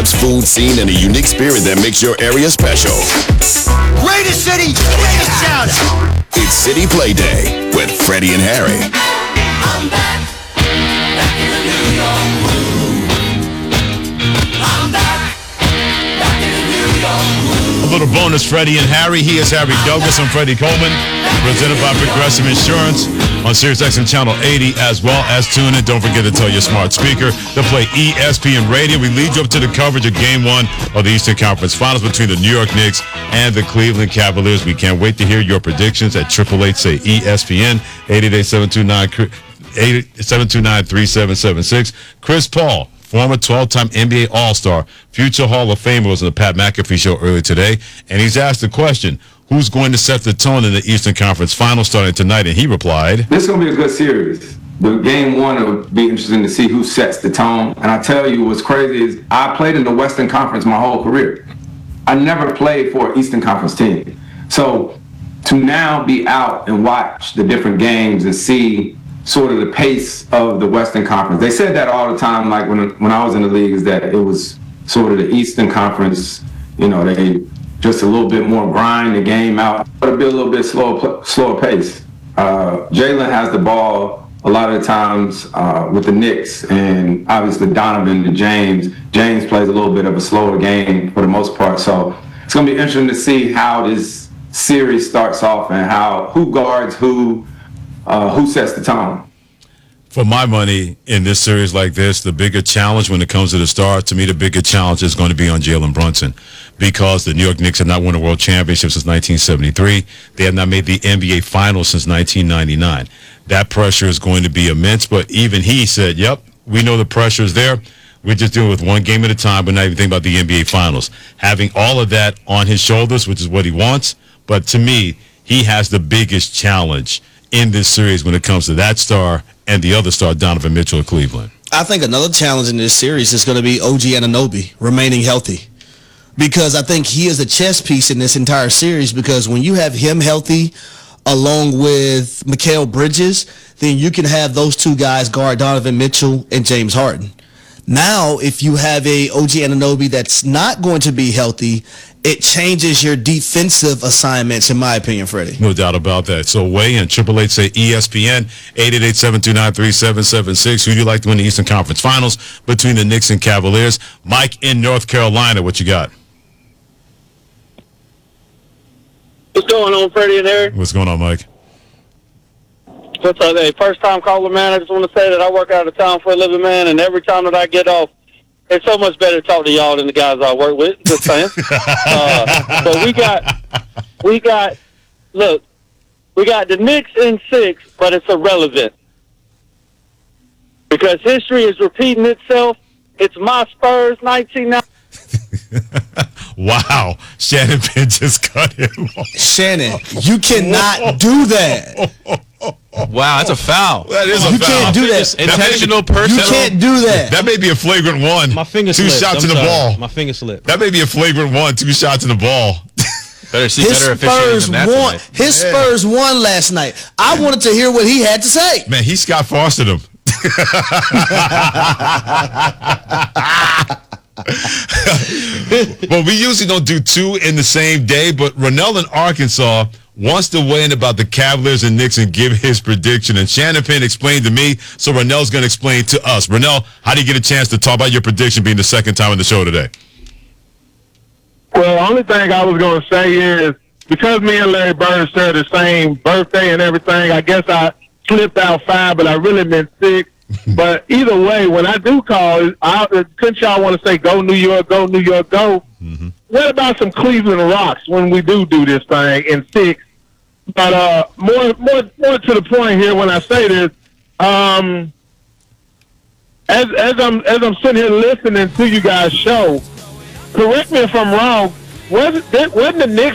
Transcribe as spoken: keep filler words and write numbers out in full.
vibes, food, scene, and a unique spirit that makes your area special. Greatest city, greatest shout out. It's City Play Day with Freddie and Harry. I'm back, back in the New York groove. I'm back, back in the New York groove. A little bonus, Freddie and Harry. He is Harry Douglas. I'm Freddie Coleman, presented by Progressive Insurance on SiriusXM Channel eighty, as well as tune in. Don't forget to tell your smart speaker to play E S P N Radio. We lead you up to the coverage of Game One of the Eastern Conference Finals between the New York Knicks and the Cleveland Cavaliers. We can't wait to hear your predictions at triple eight say E S P N eight eight eight, seven two nine, three seven seven six. Chris Paul, former twelve-time N B A All-Star, future Hall of Famer, was on the Pat McAfee show earlier today, and he's asked the question, who's going to set the tone in the Eastern Conference Finals starting tonight? And he replied, this is going to be a good series. The game one, it would be interesting to see who sets the tone. And I tell you what's crazy is I played in the Western Conference my whole career. I never played for an Eastern Conference team. So to now be out and watch the different games and see sort of the pace of the Western Conference. They said that all the time, like when when I was in the league, is that it was sort of the Eastern Conference, you know, they just a little bit more grind the game out, but it'll be a little bit slower, slower pace. Uh, Jalen has the ball a lot of the times uh, with the Knicks, and obviously Donovan to James. James plays a little bit of a slower game for the most part, so it's going to be interesting to see how this series starts off and how who guards who, uh, who sets the tone. for my money, in this series like this, the bigger challenge when it comes to the star, to me, the bigger challenge is going to be on Jalen Brunson, because the New York Knicks have not won a world championship since nineteen seventy-three. They have not made the N B A Finals since nineteen ninety-nine. That pressure is going to be immense, but even he said, yep, we know the pressure is there. We're just dealing with one game at a time, but not even thinking about the N B A Finals. Having all of that on his shoulders, which is what he wants, but to me, he has the biggest challenge in this series when it comes to that star and the other star, Donovan Mitchell of Cleveland. I think another challenge in this series is going to be O G Anunoby remaining healthy, because I think he is a chess piece in this entire series, because when you have him healthy along with Mikal Bridges, then you can have those two guys guard Donovan Mitchell and James Harden. Now, if you have a O G Anunoby that's not going to be healthy, it changes your defensive assignments, in my opinion, Freddie. No doubt about that. So weigh in, triple eight say E S P N, eight eight eight, seven two nine, three seven seven six. Who do you like to win the Eastern Conference Finals between the Knicks and Cavaliers? Mike in North Carolina, what you got? What's going on, Freddie and Harry? What's going on, Mike? What's up, hey, first-time caller, man. I just want to say that I work out of town for a living, man, and every time that I get off, it's so much better to talk to y'all than the guys I work with. Just saying. uh, but we got, we got, look, we got the Knicks in six, but it's irrelevant, because history is repeating itself. It's my Spurs, nineteen ninety. Wow, Shannon Penn just cut him off. Shannon, you cannot do that. Wow, that's a foul. That is a You foul. can't do that. Intentional You personal. can't do that. That may be a flagrant one. My finger Two slipped. shots I'm in the sorry. ball. My finger slipped. That may be a flagrant one. Two shots in the ball. Better see His better officiating Spurs than that won. tonight. His Yeah. Spurs won last night. I wanted to hear what he had to say. Man, he Scott Fostered him. Well, we usually don't do two in the same day, but Ronell in Arkansas wants to weigh in about the Cavaliers and Knicks and give his prediction. And Shannon Penn explained to me, so Ronell's going to explain to us. Ronell, how do you get a chance to talk about your prediction being the second time on the show today? Well, the only thing I was going to say is, because me and Larry Bird share the same birthday and everything, I guess I slipped out five, but I really meant six. But either way, when I do call, I, couldn't y'all want to say, go New York, go New York, go? Mm-hmm. What about some Cleveland Rocks when we do do this thing in six? But uh, more, more, more to the point here when I say this, um, as as I'm as I'm sitting here listening to you guys' show, correct me if I'm wrong. Wasn't wasn't the Knicks